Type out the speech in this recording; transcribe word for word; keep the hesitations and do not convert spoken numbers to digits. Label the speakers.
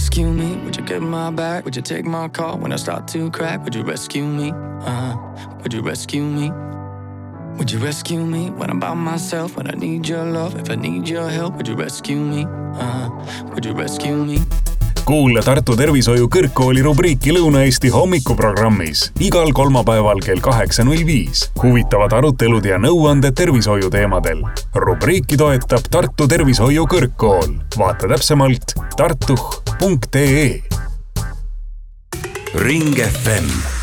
Speaker 1: rescue me? Would you get my back? Would you take my call when I start to crack? Would you rescue me? Uh-huh. Would you rescue me? Would you rescue me when I'm by myself? When I need your love, if I need your help, would you rescue me? Uh-huh. Would you rescue me?
Speaker 2: Kuule Tartu Tervishoiu Kõrgkooli rubriiki Lõuna-Eesti hommikuprogrammis igal kolmapäeval kell kaheksa null viis. Huvitavad arutelud ja nõuanded tervishoiu teemadel. Rubriiki toetab Tartu Tervishoiu Kõrgkool. Vaata täpsemalt tartuh punkt ee. Ring F M